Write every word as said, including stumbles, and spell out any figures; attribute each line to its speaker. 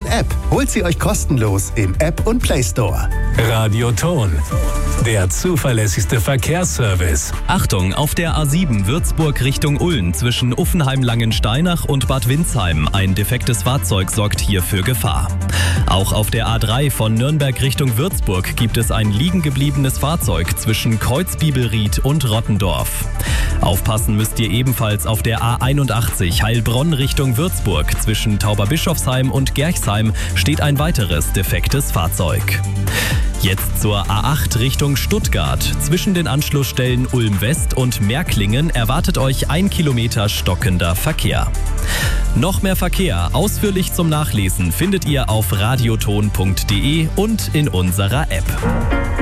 Speaker 1: App. Holt sie euch kostenlos im App und Play Store.
Speaker 2: Radioton, der zuverlässigste Verkehrsservice.
Speaker 3: Achtung, auf der A sieben Würzburg Richtung Ulm zwischen Uffenheim-Langensteinach und Bad Windsheim. Ein defektes Fahrzeug sorgt hier für Gefahr. Auch auf der A drei von Nürnberg Richtung Würzburg gibt es ein liegen gebliebenes Fahrzeug zwischen Kreuzbibelried und Rottendorf. Aufpassen müsst ihr ebenfalls auf der A einundachtzig Heilbronn Richtung Würzburg. Zwischen Tauberbischofsheim und Gerchsheim steht ein weiteres defektes Fahrzeug. Jetzt zur A acht Richtung Stuttgart. Zwischen den Anschlussstellen Ulm West und Märklingen erwartet euch ein Kilometer stockender Verkehr. Noch mehr Verkehr, ausführlich zum Nachlesen, findet ihr auf radioton punkt de und in unserer App.